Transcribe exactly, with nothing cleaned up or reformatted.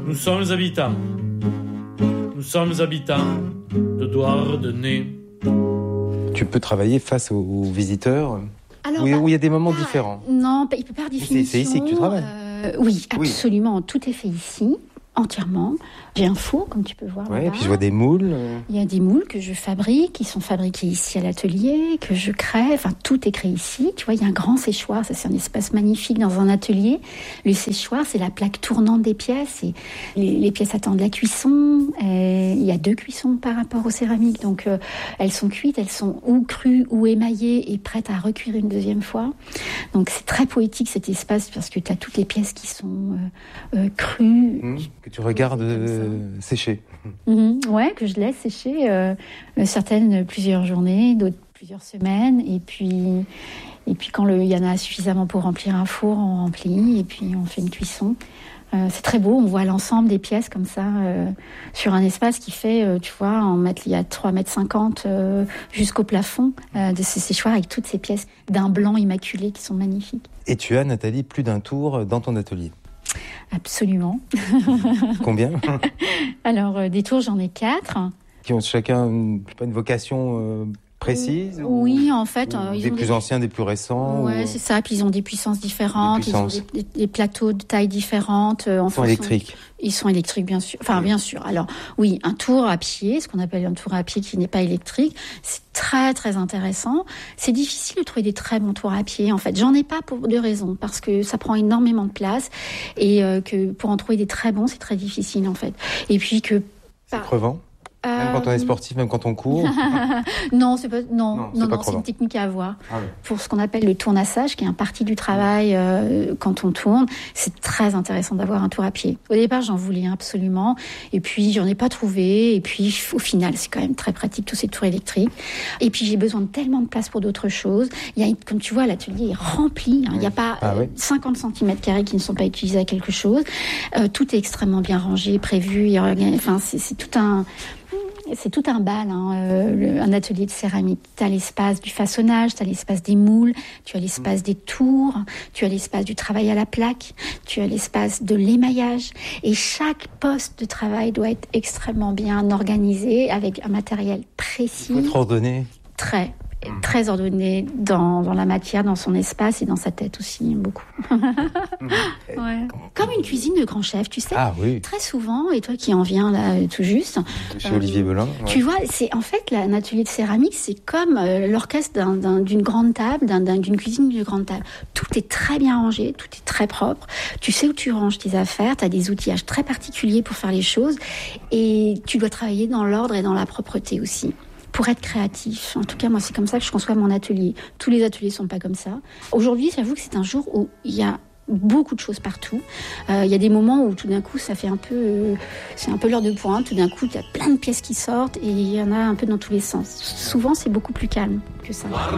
Nous sommes habitants. Nous sommes habitants de Douarnenez. Tu peux travailler face aux, aux visiteurs Alors, où, bah, où il y a des moments ah, différents. Non, il peut par définition. C'est, c'est ici que tu travailles. Euh, oui, absolument. Oui. Tout est fait ici. Entièrement. J'ai un four, comme tu peux voir. Ouais, et puis je vois des moules. Il y a des moules que je fabrique, qui sont fabriqués ici à l'atelier, que je crée. Enfin, tout est créé ici. Tu vois, il y a un grand séchoir. Ça, c'est un espace magnifique dans un atelier. Le séchoir, c'est la plaque tournante des pièces. Et les, les pièces attendent la cuisson. Et il y a deux cuissons par rapport aux céramiques. Donc, euh, elles sont cuites, elles sont ou crues ou émaillées et prêtes à recuire une deuxième fois. Donc, c'est très poétique cet espace parce que tu as toutes les pièces qui sont euh, euh, crues. Mmh, que tu regardes euh, sécher. Mmh, ouais, que je laisse sécher. Euh, certaines plusieurs journées, d'autres plusieurs semaines. Et puis, et puis quand il y en a suffisamment pour remplir un four, on remplit et puis on fait une cuisson. Euh, c'est très beau, on voit l'ensemble des pièces comme ça euh, sur un espace qui fait, euh, tu vois, en mètre, il y a trois mètres cinquante euh, jusqu'au plafond euh, de ces séchoirs avec toutes ces pièces d'un blanc immaculé qui sont magnifiques. Et tu as, Nathalie, plus d'un tour dans ton atelier. Absolument. Combien ? Alors, euh, des tours, j'en ai quatre. Qui ont chacun une, pas une vocation euh, précise ? Oui, ou, en fait. Euh, des ils ont plus des... anciens, des plus récents ? Ouais, ou... c'est ça. Puis ils ont des puissances différentes. Des puissances. Ils ont des, des, des plateaux de taille différentes. Euh, en ils sont fonction... électriques. Ils sont électriques, bien sûr. Enfin, bien sûr. Alors, oui, un tour à pied, ce qu'on appelle un tour à pied qui n'est pas électrique, c'est très, très intéressant. C'est difficile de trouver des très bons tours à pied, en fait. J'en ai pas pour deux raisons. Parce que ça prend énormément de place et euh, que pour en trouver des très bons, c'est très difficile, en fait. Et puis que... C'est crevant ? Même quand on est sportif, même quand on court. non, c'est pas non non, non, c'est, non, c'est une technique à avoir. Ah ouais. Pour ce qu'on appelle le tournassage, qui est un parti du travail euh, quand on tourne, c'est très intéressant d'avoir un tour à pied. Au départ, j'en voulais un absolument, et puis j'en ai pas trouvé, et puis au final, c'est quand même très pratique tous ces tours électriques. Et puis j'ai besoin de tellement de place pour d'autres choses. Il y a, comme tu vois, l'atelier est rempli. Hein. Il n'y a pas ah ouais. cinquante centimètres carrés qui ne sont pas utilisés à quelque chose. Euh, tout est extrêmement bien rangé, prévu. Et, enfin, c'est, c'est tout un C'est tout un bal, hein, euh, le, un atelier de céramique. Tu as l'espace du façonnage, tu as l'espace des moules, tu as l'espace des tours, tu as l'espace du travail à la plaque, tu as l'espace de l'émaillage. Et chaque poste de travail doit être extrêmement bien organisé, avec un matériel précis. Il faut être ordonné. Très, très ordonné dans, dans la matière, dans son espace et dans sa tête aussi, beaucoup. Ouais. Comme une cuisine de grand chef, tu sais. Ah oui. Très souvent, et toi qui en viens là tout juste. Chez euh, Olivier Belin. Ouais. Tu vois, c'est en fait là, un atelier de céramique, c'est comme euh, l'orchestre d'un, d'un, d'une grande table, d'un, d'un, d'une cuisine de grande table. Tout est très bien rangé, tout est très propre. Tu sais où tu ranges tes affaires, tu as des outillages très particuliers pour faire les choses, et tu dois travailler dans l'ordre et dans la propreté aussi. Pour être créatif. En tout cas, moi, c'est comme ça que je conçois mon atelier. Tous les ateliers sont pas comme ça. Aujourd'hui, j'avoue que c'est un jour où il y a beaucoup de choses partout. Euh, il y a des moments où tout d'un coup, ça fait un peu... Euh, c'est un peu l'heure de pointe. Tout d'un coup, il y a plein de pièces qui sortent et il y en a un peu dans tous les sens. Souvent, c'est beaucoup plus calme que ça.